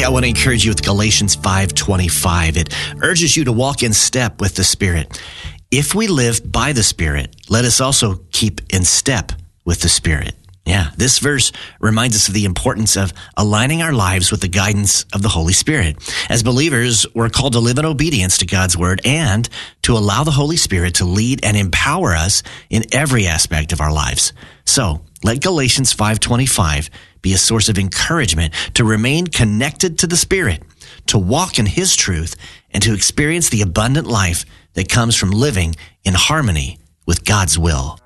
I want to encourage you with Galatians 5:25. It urges you to walk in step with the Spirit. If we live by the Spirit, let us also keep in step with the Spirit. Yeah, this verse reminds us of the importance of aligning our lives with the guidance of the Holy Spirit. As believers, we're called to live in obedience to God's word and to allow the Holy Spirit to lead and empower us in every aspect of our lives. So, let Galatians 5:25 be a source of encouragement to remain connected to the Spirit, to walk in His truth, and to experience the abundant life that comes from living in harmony with God's will.